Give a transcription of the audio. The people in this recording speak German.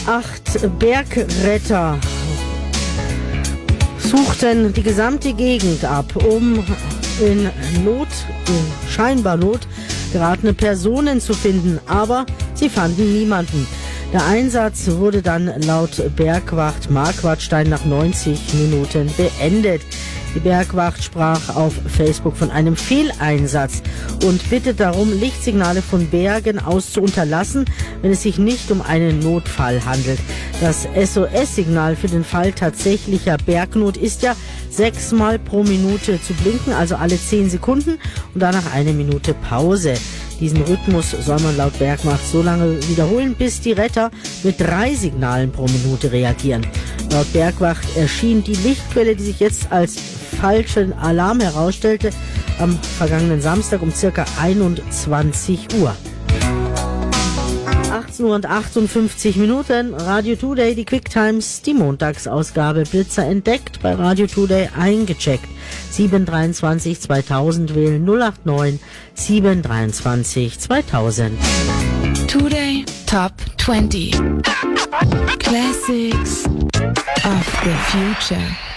8 Bergretter suchten die gesamte Gegend ab, um in scheinbar Not geratene Personen zu finden, aber sie fanden niemanden. Der Einsatz wurde dann laut Bergwacht Marquardstein nach 90 Minuten beendet. Die Bergwacht sprach auf Facebook von einem Fehleinsatz und bittet darum, Lichtsignale von Bergen aus zu unterlassen, wenn es sich nicht um einen Notfall handelt. Das SOS-Signal für den Fall tatsächlicher Bergnot ist ja 6-mal pro Minute zu blinken, also alle 10 Sekunden und danach 1 Minute Pause. Diesen Rhythmus soll man laut Bergwacht so lange wiederholen, bis die Retter mit 3 Signalen pro Minute reagieren. Laut Bergwacht erschien die Lichtquelle, die sich jetzt als falschen Alarm herausstellte, am vergangenen Samstag um ca. 21 Uhr. 18 Uhr und 58 Minuten, Radio Today, die Quick Times, die Montagsausgabe, Blitzer entdeckt, bei Radio Today eingecheckt. 723 2000 wählen 089 723 2000. Today Top 20 Classics of the Future.